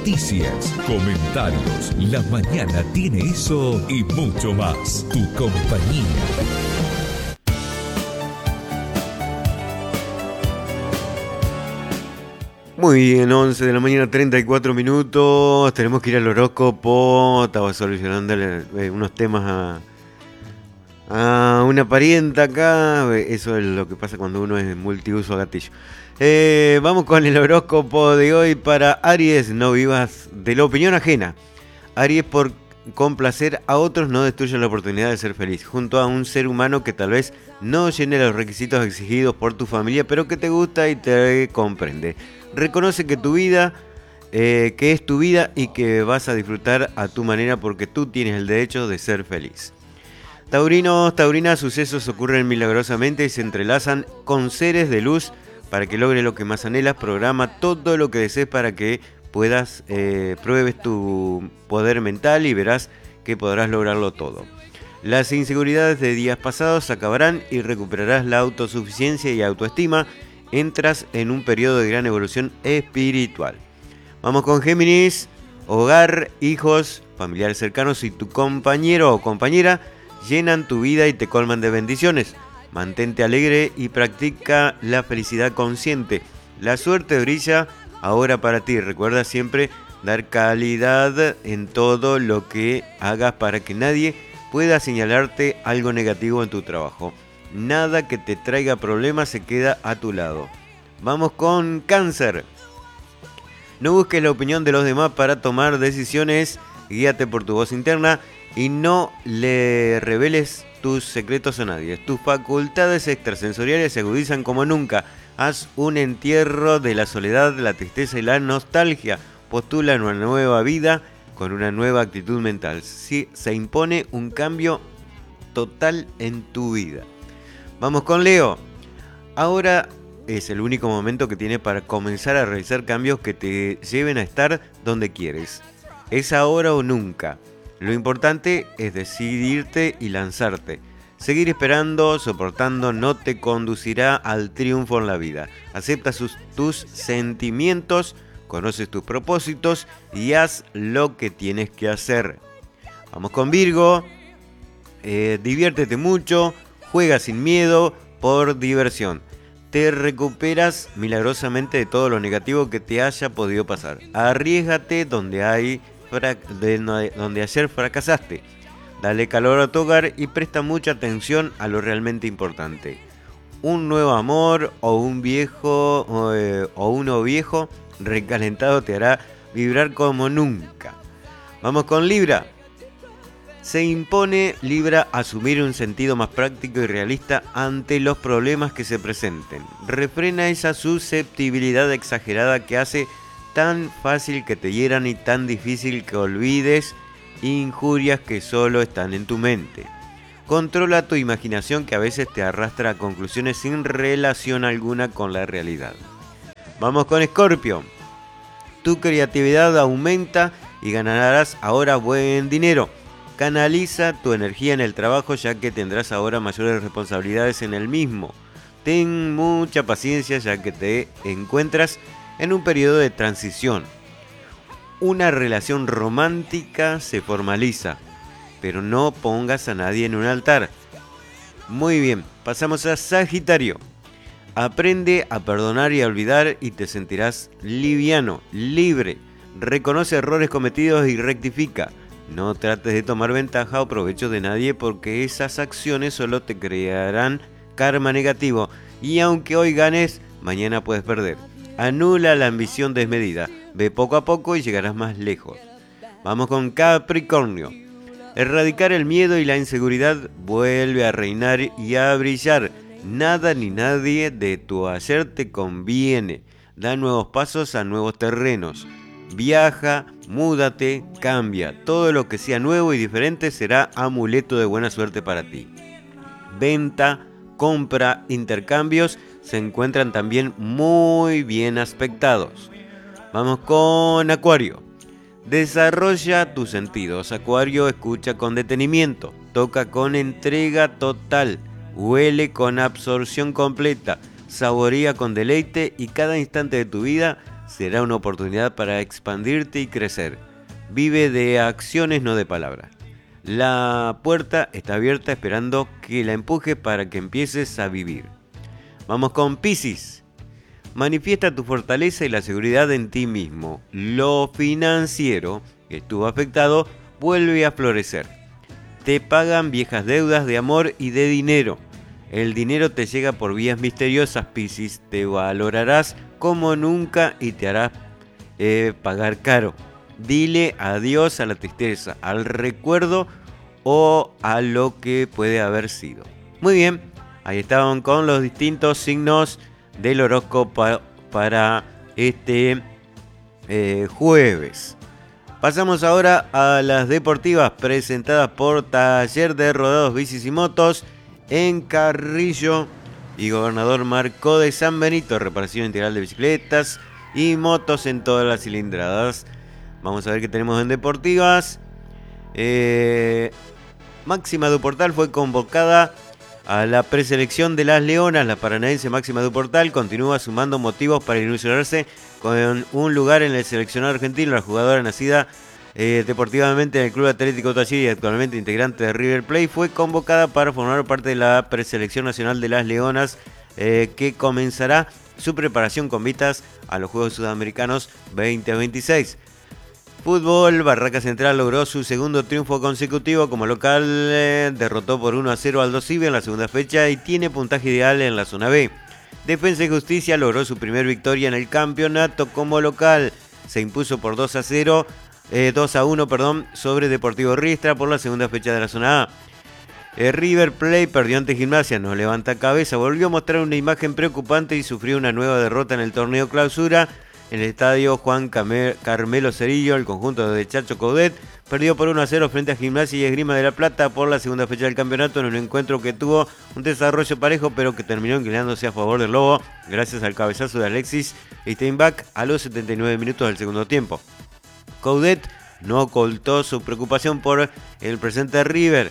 noticias, comentarios. La mañana tiene eso y mucho más. Tu compañía. Muy bien, 11 de la mañana, 34 minutos. Tenemos que ir al horóscopo. Estaba solucionando unos temas a una parienta acá. Eso es lo que pasa cuando uno es multiuso gatillo. Vamos con el horóscopo de hoy para Aries. No vivas de la opinión ajena. Aries, por complacer a otros no destruye la oportunidad de ser feliz. Junto a un ser humano que tal vez no llene los requisitos exigidos por tu familia, pero que te gusta y te comprende. Reconoce que tu vida, que es tu vida y que vas a disfrutar a tu manera porque tú tienes el derecho de ser feliz. Taurinos, taurinas, sucesos ocurren milagrosamente y se entrelazan con seres de luz para que logres lo que más anhelas. Programa todo lo que desees para que puedas, pruebes tu poder mental y verás que podrás lograrlo todo. Las inseguridades de días pasados acabarán y recuperarás la autosuficiencia y autoestima. Entras en un periodo de gran evolución espiritual. Vamos con Géminis. Hogar, hijos, familiares cercanos y tu compañero o compañera llenan tu vida y te colman de bendiciones. Mantente alegre y practica la felicidad consciente. La suerte brilla ahora para ti. Recuerda siempre dar calidad en todo lo que hagas para que nadie pueda señalarte algo negativo en tu trabajo. Nada que te traiga problemas se queda a tu lado. Vamos con Cáncer. No busques la opinión de los demás para tomar decisiones. Guíate por tu voz interna y no le reveles tus secretos a nadie. Tus facultades extrasensoriales se agudizan como nunca. Haz un entierro de la soledad, la tristeza y la nostalgia. Postula una nueva vida con una nueva actitud mental. Sí, se impone un cambio total en tu vida. Vamos con Leo. Ahora es el único momento que tienes para comenzar a realizar cambios que te lleven a estar donde quieres. Es ahora o nunca. Lo importante es decidirte y lanzarte. Seguir esperando, soportando, no te conducirá al triunfo en la vida. Acepta tus sentimientos, conoces tus propósitos y haz lo que tienes que hacer. Vamos con Virgo. Diviértete mucho, juega sin miedo por diversión. Te recuperas milagrosamente de todo lo negativo que te haya podido pasar. Arriésgate donde ayer fracasaste. Dale calor a tu hogar y presta mucha atención a lo realmente importante. Un nuevo amor o uno viejo recalentado te hará vibrar como nunca. Vamos con Libra. Se impone, Libra, asumir un sentido más práctico y realista ante los problemas que se presenten. Refrena esa susceptibilidad exagerada que hace tan fácil que te hieran y tan difícil que olvides injurias que solo están en tu mente. Controla tu imaginación que a veces te arrastra a conclusiones sin relación alguna con la realidad. Vamos con Escorpio. Tu creatividad aumenta y ganarás ahora buen dinero. Canaliza tu energía en el trabajo ya que tendrás ahora mayores responsabilidades en el mismo. Ten mucha paciencia ya que te encuentras en un periodo de transición. Una relación romántica se formaliza, pero no pongas a nadie en un altar. Muy bien, pasamos a Sagitario. Aprende a perdonar y a olvidar y te sentirás liviano, libre. Reconoce errores cometidos y rectifica. No trates de tomar ventaja o provecho de nadie porque esas acciones solo te crearán karma negativo y aunque hoy ganes, mañana puedes perder. Anula la ambición desmedida, ve poco a poco y llegarás más lejos. Vamos con Capricornio. Erradicar el miedo y la inseguridad vuelve a reinar y a brillar. Nada ni nadie de tu ayer te conviene. Da nuevos pasos a nuevos terrenos. Viaja, múdate, cambia. Todo lo que sea nuevo y diferente será amuleto de buena suerte para ti. Venta, compra, intercambios se encuentran también muy bien aspectados. Vamos con Acuario. Desarrolla tus sentidos. Acuario, escucha con detenimiento. Toca con entrega total. Huele con absorción completa. Saborea con deleite y cada instante de tu vida será una oportunidad para expandirte y crecer. Vive de acciones, no de palabras. La puerta está abierta esperando que la empujes para que empieces a vivir. Vamos con Piscis. Manifiesta tu fortaleza y la seguridad en ti mismo. Lo financiero, que estuvo afectado, vuelve a florecer. Te pagan viejas deudas de amor y de dinero. El dinero te llega por vías misteriosas, Piscis. Te valorarás como nunca y te harás pagar caro. Dile adiós a la tristeza, al recuerdo o a lo que puede haber sido. Muy bien, ahí estaban con los distintos signos del horóscopo para este jueves. Pasamos ahora a las deportivas presentadas por Taller de Rodados, Bicis y Motos en Carrillo y Gobernador Marcó de San Benito. Reparación integral de bicicletas y motos en todas las cilindradas. Vamos a ver qué tenemos en deportivas. Máxima Duportal fue convocada a la preselección de las Leonas. La paranaense Máxima Duportal continúa sumando motivos para ilusionarse con un lugar en el seleccionado argentino. La jugadora nacida deportivamente en el Club Atlético Talleres y actualmente integrante de River Plate fue convocada para formar parte de la preselección nacional de las Leonas que comenzará su preparación con vistas a los Juegos Sudamericanos 2026. Fútbol, Barraca Central logró su segundo triunfo consecutivo como local, derrotó por 1-0 al Dosivi en la segunda fecha y tiene puntaje ideal en la zona B. Defensa y Justicia logró su primer victoria en el campeonato como local, se impuso por 2-1 sobre Deportivo Riestra por la segunda fecha de la zona A. River Plate perdió ante Gimnasia, no levanta cabeza, volvió a mostrar una imagen preocupante y sufrió una nueva derrota en el torneo Clausura. En el estadio Juan Carmelo Cerillo, el conjunto de Chacho Coudet perdió por 1-0 frente a Gimnasia y Esgrima de la Plata por la segunda fecha del campeonato en un encuentro que tuvo un desarrollo parejo pero que terminó inclinándose a favor del Lobo gracias al cabezazo de Alexis Steinbach a los 79 minutos del segundo tiempo. Coudet no ocultó su preocupación por el presente de River.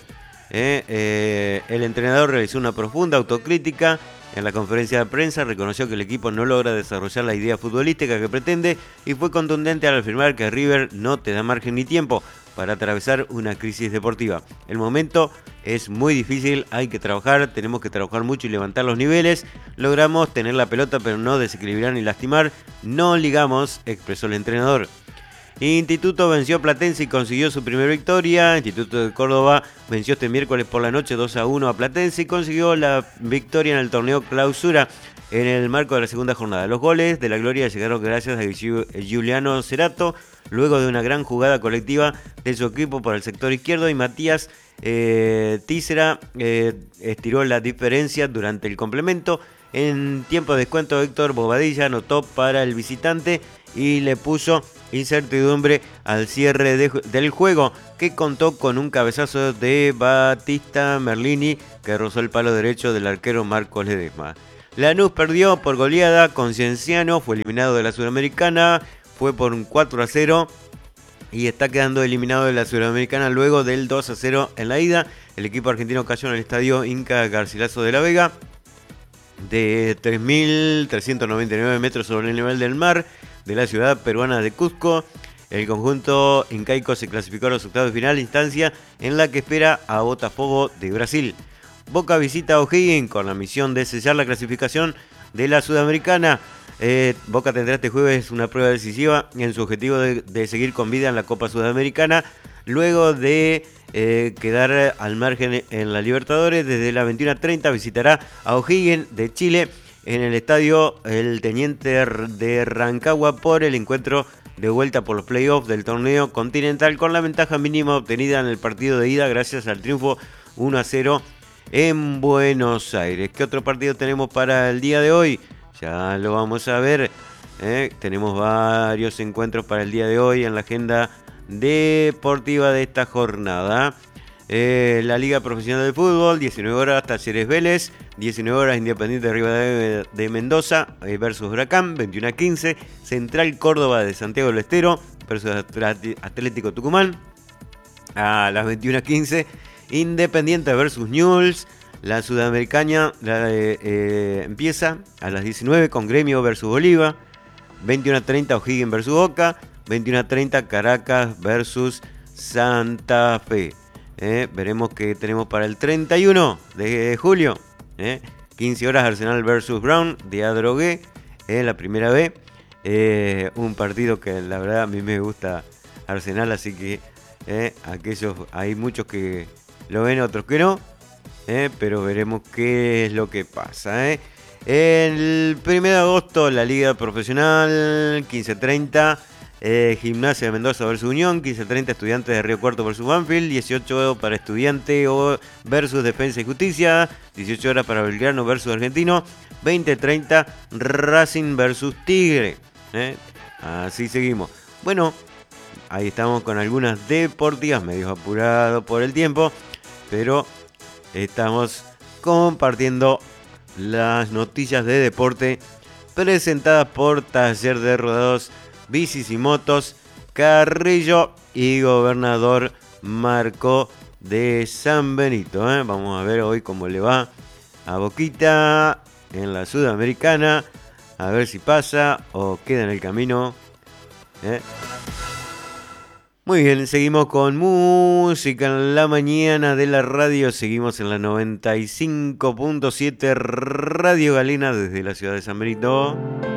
El entrenador realizó una profunda autocrítica. En la conferencia de prensa reconoció que el equipo no logra desarrollar la idea futbolística que pretende y fue contundente al afirmar que River no te da margen ni tiempo para atravesar una crisis deportiva. El momento es muy difícil, hay que trabajar, tenemos que trabajar mucho y levantar los niveles. Logramos tener la pelota pero no desequilibrar ni lastimar. No ligamos, expresó el entrenador. Instituto venció a Platense y consiguió su primera victoria. Instituto de Córdoba venció este miércoles por la noche 2-1 a Platense y consiguió la victoria en el torneo Clausura en el marco de la segunda jornada. Los goles de la gloria llegaron gracias a Giuliano Cerato, luego de una gran jugada colectiva de su equipo por el sector izquierdo y Matías Tícera estiró la diferencia durante el complemento. En tiempo de descuento, Héctor Bobadilla anotó para el visitante y le puso incertidumbre al cierre del juego, que contó con un cabezazo de Batista Merlini que rozó el palo derecho del arquero Marcos Ledesma. Lanús perdió por goleada con Cienciano, fue eliminado de la Sudamericana, fue por un 4-0 y está quedando eliminado de la Sudamericana luego del 2-0 en la ida. El equipo argentino cayó en el estadio Inca Garcilaso de la Vega, de 3.399 metros sobre el nivel del mar de la ciudad peruana de Cusco. El conjunto incaico se clasificó a los octavos de final, instancia en la que espera a Botafogo de Brasil. Boca visita a O'Higgins con la misión de sellar la clasificación de la Sudamericana. Boca tendrá este jueves una prueba decisiva en su objetivo de seguir con vida en la Copa Sudamericana, luego de quedar al margen en la Libertadores. Desde la 21:30 visitará a O'Higgins de Chile en el estadio El Teniente de Rancagua por el encuentro de vuelta por los playoffs del torneo continental, con la ventaja mínima obtenida en el partido de ida gracias al triunfo 1-0 en Buenos Aires. ¿Qué otro partido tenemos para el día de hoy? Ya lo vamos a ver. Tenemos varios encuentros para el día de hoy en la agenda deportiva de esta jornada. La Liga Profesional de Fútbol, 19 horas Talleres Vélez, 19 horas Independiente de Rivadavia de Mendoza versus Huracán, 21:15 Central Córdoba de Santiago del Estero versus Atlético Tucumán. A las 21:15 Independiente versus Newell's. La Sudamericana empieza a las 19 con Gremio versus Bolívar. 21:30 O'Higgins versus Boca. 21:30 Caracas versus Santa Fe. Veremos qué tenemos para el 31 de julio. 15 horas Arsenal versus Brown de Adrogué. La primera vez. Un partido que la verdad a mí me gusta Arsenal, así que aquellos, hay muchos que lo ven, otros que no. Pero veremos qué es lo que pasa. El 1 de agosto la Liga Profesional, 15:30. Gimnasia de Mendoza versus Unión, 15:30 Estudiantes de Río Cuarto versus Banfield, 18 para Estudiante versus Defensa y Justicia, 18 horas para Belgrano versus Argentino, 20:30 Racing versus Tigre. Así seguimos. Bueno, ahí estamos con algunas deportivas, medio apurados por el tiempo, pero estamos compartiendo las noticias de deporte presentadas por Taller de Rodados, Bicis y Motos Carrillo y Gobernador Marco de San Benito. Vamos a ver hoy cómo le va a Boquita en la Sudamericana, a ver si pasa o queda en el camino. Muy bien, seguimos con música en la mañana de la radio. Seguimos en la 95.7 Radio Galena desde la ciudad de San Benito.